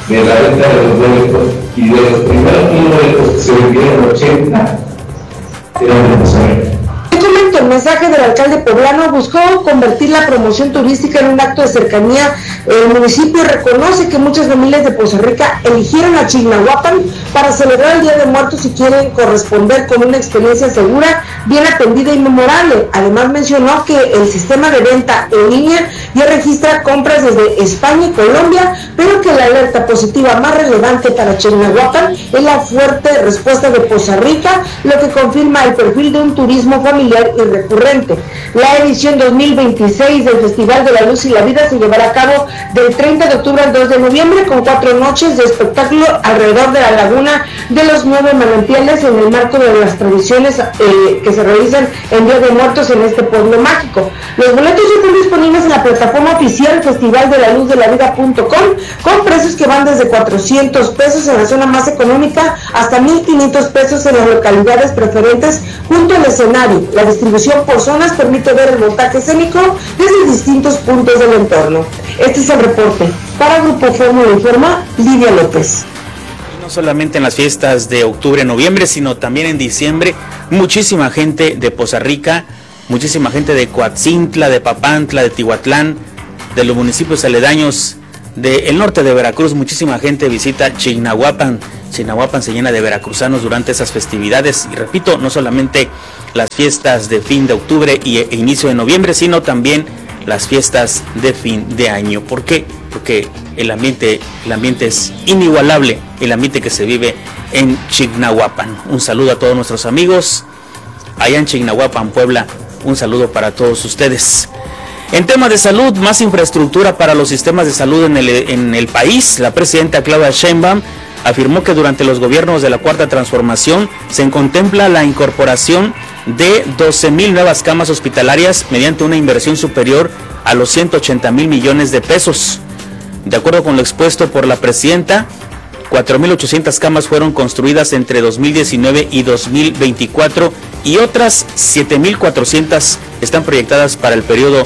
de la venta de los boletos, y de los primeros 1.000 boletos que se vendieron, 80 eran de Poza Rica. El mensaje del alcalde poblano buscó convertir la promoción turística en un acto de cercanía. El municipio reconoce que muchas familias de Poza Rica eligieron a Chignahuapan para celebrar el Día de Muertos y quieren corresponder con una experiencia segura, bien atendida y memorable. Además mencionó que el sistema de venta en línea ya registra compras desde España y Colombia, pero que la alerta positiva más relevante para Chignahuapan es la fuerte respuesta de Poza Rica, lo que confirma el perfil de un turismo familiar y recurrente. La edición 2026 del Festival de la Luz y la Vida se llevará a cabo del 30 de octubre al 2 de noviembre con 4 noches de espectáculo alrededor de la laguna de los 9 manantiales en el marco de las tradiciones que se realizan en Día de Muertos en este pueblo mágico. Los boletos ya están disponibles en la plataforma oficial festivaldelaluzdelavida.com con precios que van desde 400 pesos en la zona más económica hasta 1,500 pesos en las localidades preferentes junto al escenario. La distribución por zonas permite ver el montaje escénico desde distintos puntos del entorno. Este es el reporte. Para Grupo Fórmula Informa, Lidia López. No solamente en las fiestas de octubre, noviembre, sino también en diciembre, muchísima gente de Poza Rica, muchísima gente de Coatzintla, de Papantla, de Tihuatlán, de los municipios aledaños del norte de Veracruz, muchísima gente visita Chignahuapan. Chignahuapan se llena de veracruzanos durante esas festividades y repito, no solamente las fiestas de fin de octubre e inicio de noviembre, sino también las fiestas de fin de año. ¿Por qué? Porque el ambiente es inigualable, el ambiente que se vive en Chignahuapan. Un saludo a todos nuestros amigos allá en Chignahuapan, Puebla. Un saludo para todos ustedes. En tema de salud, más infraestructura para los sistemas de salud en el país. La presidenta Claudia Sheinbaum afirmó que durante los gobiernos de la Cuarta Transformación se contempla la incorporación de 12,000 nuevas camas hospitalarias mediante una inversión superior a los 180,000 millones de pesos. De acuerdo con lo expuesto por la presidenta, 4,800 camas fueron construidas entre 2019 y 2024 y otras 7,400 están proyectadas para el periodo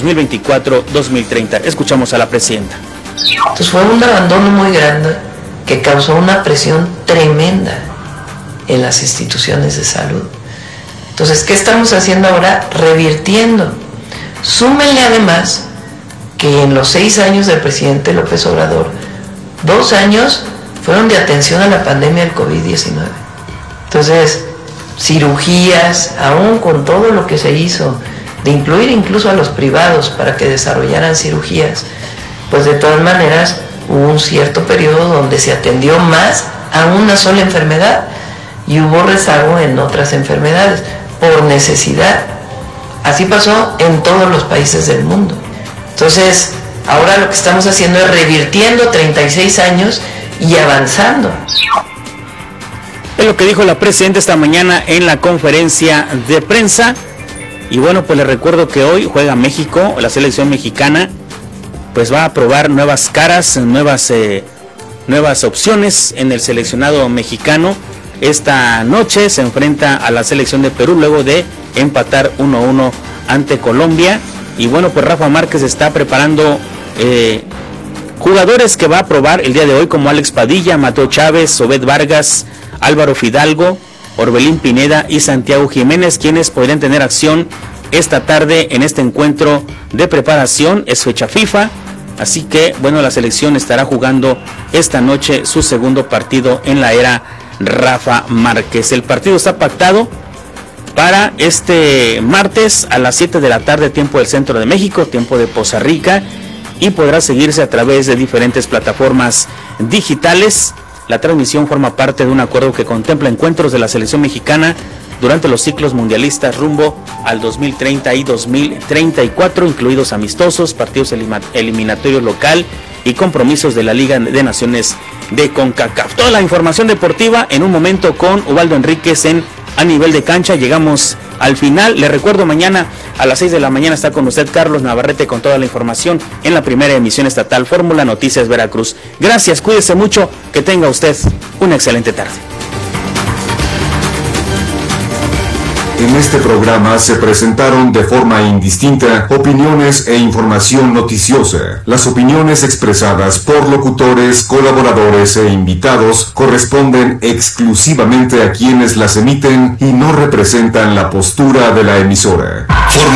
2024-2030. Escuchamos a la presidenta. Entonces fue un abandono muy grande que causó una presión tremenda en las instituciones de salud. Entonces, ¿qué estamos haciendo ahora? Revirtiendo. Súmenle además que en los 6 años del presidente López Obrador, 2 años fueron de atención a la pandemia del COVID-19. Entonces, cirugías, aún con todo lo que se hizo, de incluir incluso a los privados para que desarrollaran cirugías, pues de todas maneras hubo un cierto periodo donde se atendió más a una sola enfermedad y hubo rezago en otras enfermedades por necesidad. Así pasó en todos los países del mundo. Entonces, ahora lo que estamos haciendo es revirtiendo 36 años y avanzando. Es lo que dijo la presidenta esta mañana en la conferencia de prensa. Y bueno, pues les recuerdo que hoy juega México, la selección mexicana, pues va a probar nuevas caras, nuevas opciones en el seleccionado mexicano. Esta noche se enfrenta a la selección de Perú luego de empatar 1-1 ante Colombia. Y bueno, pues Rafa Márquez está preparando jugadores que va a probar el día de hoy, como Alex Padilla, Mateo Chávez, Obed Vargas, Álvaro Fidalgo, Orbelín Pineda y Santiago Jiménez, quienes podrían tener acción esta tarde en este encuentro de preparación. Es fecha FIFA, así que bueno, la selección estará jugando esta noche su segundo partido en la era Rafa Márquez. El partido está pactado para este martes a las 7 de la tarde, tiempo del centro de México, tiempo de Poza Rica, y podrá seguirse a través de diferentes plataformas digitales. La transmisión forma parte de un acuerdo que contempla encuentros de la selección mexicana durante los ciclos mundialistas rumbo al 2030 y 2034, incluidos amistosos, partidos eliminatorios local y compromisos de la Liga de Naciones de CONCACAF. Toda la información deportiva en un momento con Ubaldo Enríquez en A Nivel de Cancha. Llegamos al final. Le recuerdo, mañana a las 6 de la mañana está con usted Carlos Navarrete con toda la información en la primera emisión estatal Fórmula Noticias Veracruz. Gracias, cuídese mucho, que tenga usted una excelente tarde. En este programa se presentaron de forma indistinta opiniones e información noticiosa. Las opiniones expresadas por locutores, colaboradores e invitados corresponden exclusivamente a quienes las emiten y no representan la postura de la emisora.